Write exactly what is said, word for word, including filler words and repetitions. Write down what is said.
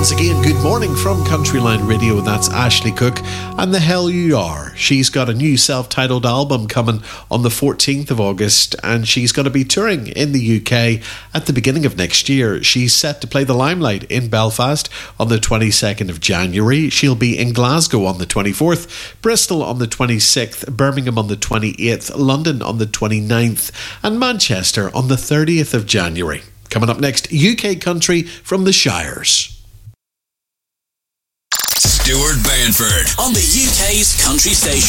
Once again, good morning from Countryline Radio. That's Ashley Cook and The Hell You Are. She's got a new self-titled album coming on the fourteenth of August, and she's going to be touring in the U K at the beginning of next year. She's set to play the Limelight in Belfast on the twenty-second of January. She'll be in Glasgow on the twenty-fourth, Bristol on the twenty-sixth, Birmingham on the twenty-eighth, London on the twenty-ninth, and Manchester on the thirtieth of January. Coming up next, U K country from the Shires. Stuart Banford on the U K's country station.